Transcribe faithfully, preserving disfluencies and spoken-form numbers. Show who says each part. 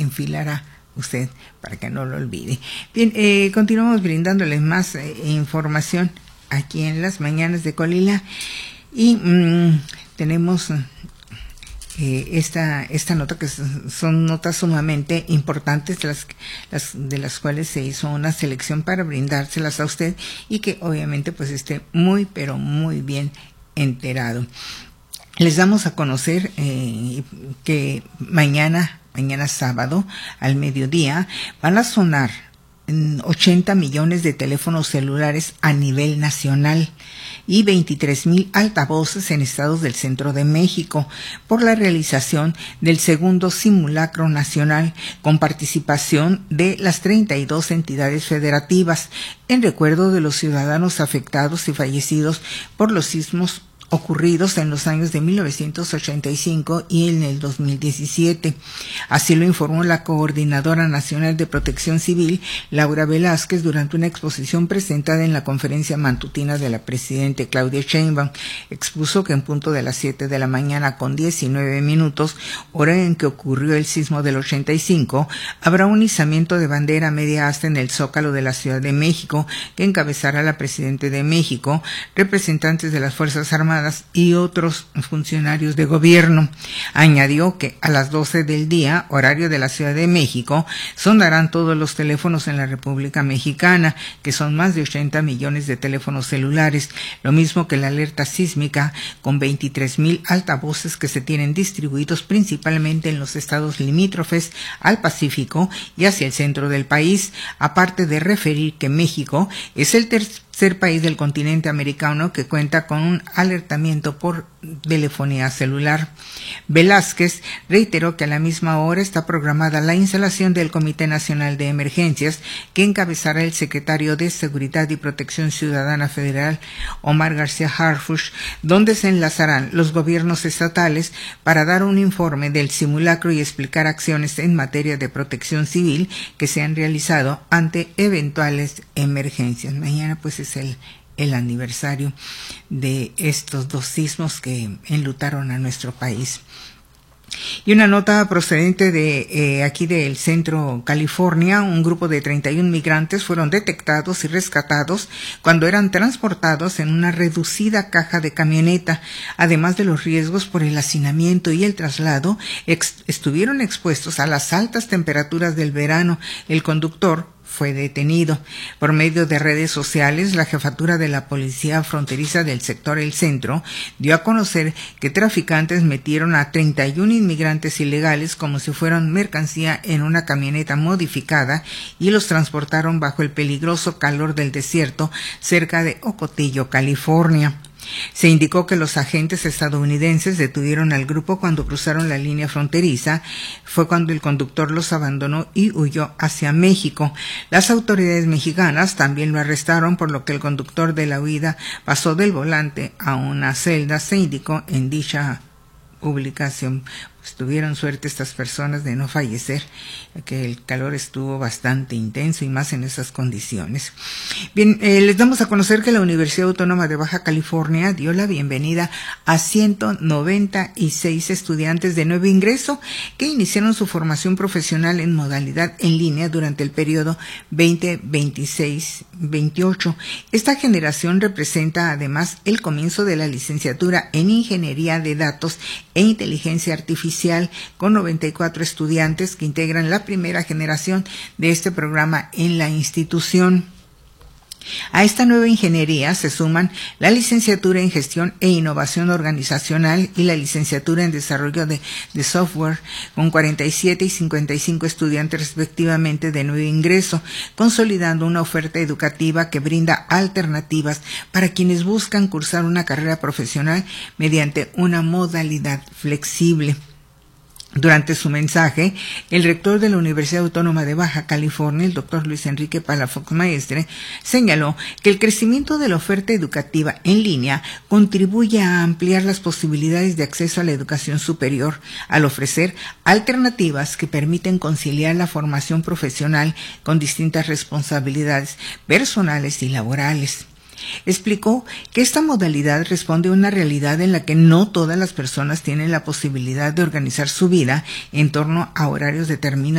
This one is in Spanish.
Speaker 1: enfilará usted para que no lo olvide. Bien, eh, continuamos brindándoles más eh, información aquí en las mañanas de Colila y mmm, tenemos eh, esta esta nota que son notas sumamente importantes, las, las de las cuales se hizo una selección para brindárselas a usted y que obviamente pues esté muy pero muy bien enterado. Les damos a conocer eh, que mañana mañana sábado al mediodía van a sonar ochenta millones de teléfonos celulares a nivel nacional y veintitrés mil altavoces en estados del centro de México por la realización del segundo simulacro nacional con participación de las treinta y dos entidades federativas en recuerdo de los ciudadanos afectados y fallecidos por los sismos ocurridos en los años de mil novecientos ochenta y cinco y en el dos mil diecisiete. Así lo informó la Coordinadora Nacional de Protección Civil, Laura Velázquez, durante una exposición presentada en la conferencia matutina de la presidenta Claudia Sheinbaum. Expuso que en punto de las siete de la mañana con diecinueve minutos, hora en que ocurrió el sismo del ochenta y cinco, habrá un izamiento de bandera media asta en el Zócalo de la Ciudad de México que encabezará la presidenta de México, representantes de las Fuerzas Armadas y otros funcionarios de gobierno. Añadió que a las doce del día, horario de la Ciudad de México, sonarán todos los teléfonos en la República Mexicana, que son más de ochenta millones de teléfonos celulares, lo mismo que la alerta sísmica, con veintitrés mil altavoces que se tienen distribuidos principalmente en los estados limítrofes al Pacífico y hacia el centro del país, aparte de referir que México es el tercer ser país del continente americano que cuenta con un alertamiento por telefonía celular. Velázquez reiteró que a la misma hora está programada la instalación del Comité Nacional de Emergencias que encabezará el secretario de Seguridad y Protección Ciudadana Federal, Omar García Harfuch, donde se enlazarán los gobiernos estatales para dar un informe del simulacro y explicar acciones en materia de protección civil que se han realizado ante eventuales emergencias. Mañana pues es el, el aniversario de estos dos sismos que enlutaron a nuestro país. Y una nota procedente de eh, aquí del centro California, un grupo de treinta y un migrantes fueron detectados y rescatados cuando eran transportados en una reducida caja de camioneta. Además de los riesgos por el hacinamiento y el traslado, ex- estuvieron expuestos a las altas temperaturas del verano. El conductor fue detenido. Por medio de redes sociales, la jefatura de la Policía Fronteriza del sector El Centro dio a conocer que traficantes metieron a treinta y un inmigrantes ilegales como si fueran mercancía en una camioneta modificada y los transportaron bajo el peligroso calor del desierto cerca de Ocotillo, California. Se indicó que los agentes estadounidenses detuvieron al grupo cuando cruzaron la línea fronteriza. Fue cuando el conductor los abandonó y huyó hacia México. Las autoridades mexicanas también lo arrestaron, por lo que el conductor de la huida pasó del volante a una celda, se indicó en dicha publicación. Pues tuvieron suerte estas personas de no fallecer, que el calor estuvo bastante intenso y más en esas condiciones. Bien, eh, les damos a conocer que la Universidad Autónoma de Baja California dio la bienvenida a ciento noventa y seis estudiantes de nuevo ingreso que iniciaron su formación profesional en modalidad en línea durante el periodo veinte veintiséis veintiocho. Esta generación representa además el comienzo de la licenciatura en Ingeniería de Datos e Inteligencia Artificial, con noventa y cuatro estudiantes que integran la primera generación de este programa en la institución. A esta nueva ingeniería se suman la licenciatura en Gestión e Innovación Organizacional y la licenciatura en Desarrollo de, de Software, con cuarenta y siete y cincuenta y cinco estudiantes respectivamente de nuevo ingreso, consolidando una oferta educativa que brinda alternativas para quienes buscan cursar una carrera profesional mediante una modalidad flexible. Durante su mensaje, el rector de la Universidad Autónoma de Baja California, el doctor Luis Enrique Palafox Maestre, señaló que el crecimiento de la oferta educativa en línea contribuye a ampliar las posibilidades de acceso a la educación superior, al ofrecer alternativas que permiten conciliar la formación profesional con distintas responsabilidades personales y laborales. Explicó que esta modalidad responde a una realidad en la que no todas las personas tienen la posibilidad de organizar su vida en torno a horarios determinados